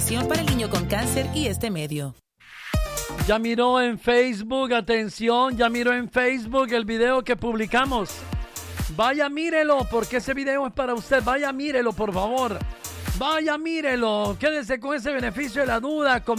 información para el niño con cáncer y este medio. Ya miró en Facebook, atención, ya miró en Facebook el video que publicamos. Vaya, mírelo, porque ese video es para usted. Vaya, mírelo, por favor. Vaya, mírelo. Quédese con ese beneficio de la duda.